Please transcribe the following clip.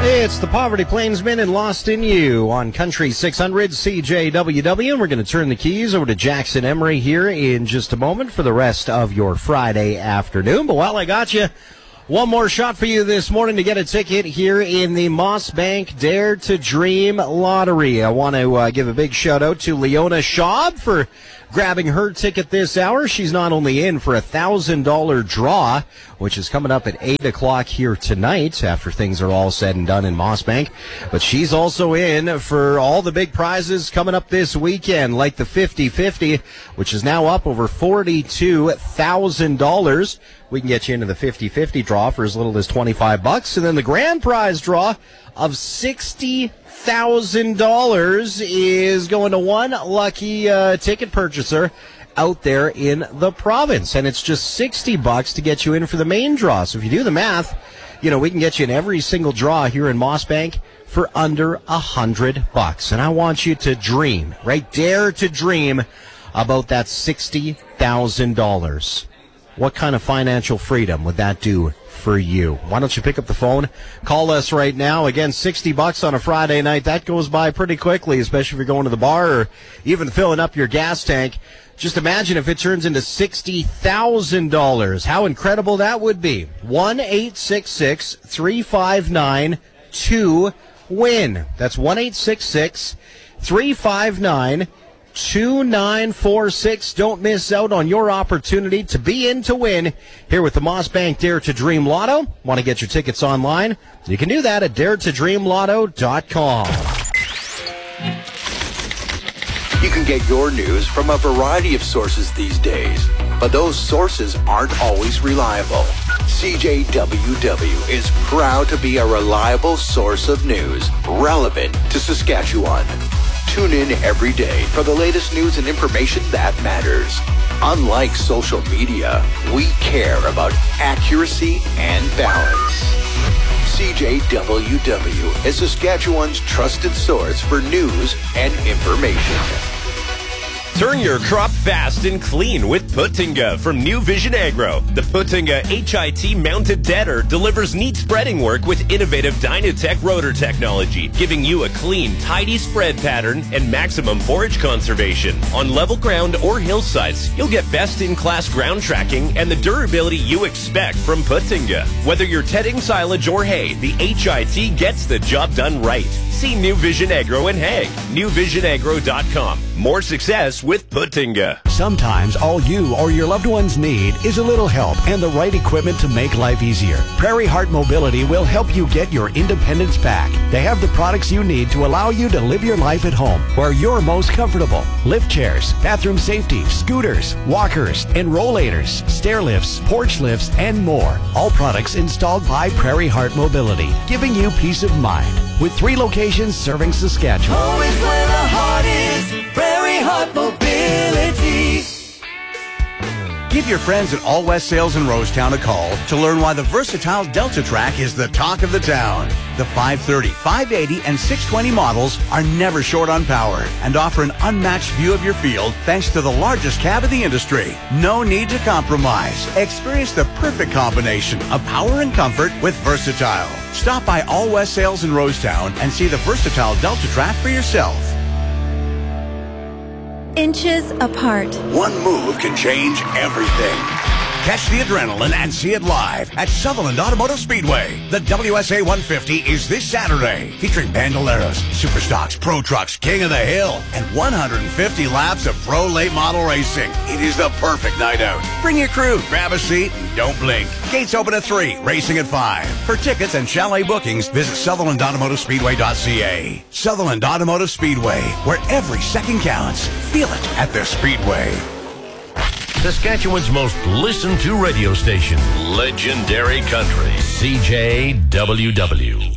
It's the Poverty Plainsman and Lost in You on Country 600 CJWW, and we're going to turn the keys over to Jackson Emery here in just a moment for the rest of your Friday afternoon. But while I got you, one more shot for you this morning to get a ticket here in the Mossbank Dare to Dream Lottery. I want to give a big shout out to Leona Schaub for grabbing her ticket this hour. She's not only in for a $1,000 draw, which is coming up at 8 o'clock here tonight after things are all said and done in Mossbank, but she's also in for all the big prizes coming up this weekend, like the 50-50, which is now up over $42,000. We can get you into the 50-50 draw for as little as $25. And then the grand prize draw of $60,000 is going to one lucky ticket purchaser out there in the province. And it's just $60 to get you in for the main draw. So if you do the math, you know, we can get you in every single draw here in Mossbank for under $100. And I want you to dream, right? Dare to dream about that $60,000. What kind of financial freedom would that do for you? Why don't you pick up the phone? Call us right now. Again, $60 on a Friday night. That goes by pretty quickly, especially if you're going to the bar or even filling up your gas tank. Just imagine if it turns into $60,000. How incredible that would be. 1-866-359-2-WIN. That's 1-866-359-2-WIN. 2946. Don't miss out on your opportunity to be in to win here with the Mossbank Dare to Dream Lotto. Want to get your tickets online? You can do that at daretodreamlotto.com. You can get your news from a variety of sources these days, but those sources aren't always reliable. CJWW is proud to be a reliable source of news relevant to Saskatchewan. Tune in every day for the latest news and information that matters. Unlike social media, we care about accuracy and balance. CJWW is Saskatchewan's trusted source for news and information. Turn your crop fast and clean with Putinga from New Vision Agro. The Putinga HIT mounted deader delivers neat spreading work with innovative Dynatech rotor technology, giving you a clean, tidy spread pattern and maximum forage conservation. On level ground or hillsides, you'll get best-in-class ground tracking and the durability you expect from Putinga. Whether you're tedding silage or hay, the HIT gets the job done right. See New Vision Agro in Hague. NewVisionAgro.com. More success with Putinga. Sometimes all you or your loved ones need is a little help and the right equipment to make life easier. Prairie Heart Mobility will help you get your independence back. They have the products you need to allow you to live your life at home where you're most comfortable. Lift chairs, bathroom safety, scooters, walkers, and rollators, stair lifts, porch lifts, and more. All products installed by Prairie Heart Mobility, giving you peace of mind. With 3 locations serving Saskatchewan. Always where the heart is, Prairie Heart Mobility. Give your friends at All West Sales in Rosetown a call to learn why the versatile Delta Track is the talk of the town. The 530, 580, and 620 models are never short on power and offer an unmatched view of your field thanks to the largest cab in the industry. No need to compromise. Experience the perfect combination of power and comfort with Versatile. Stop by All West Sales in Rosetown and see the versatile Delta Track for yourself. Inches apart. One move can change everything. Catch the adrenaline and see it live at Sutherland Automotive Speedway. The WSA 150 is this Saturday, featuring Bandoleros, Superstocks, Pro Trucks, King of the Hill, and 150 laps of pro late model racing. It is the perfect night out. Bring your crew, grab a seat, and don't blink. Gates open at 3, racing at 5. For tickets and chalet bookings, visit SutherlandAutomotiveSpeedway.ca. Sutherland Automotive Speedway, where every second counts. Feel it at the Speedway. Saskatchewan's most listened to radio station, Legendary Country, CJWW.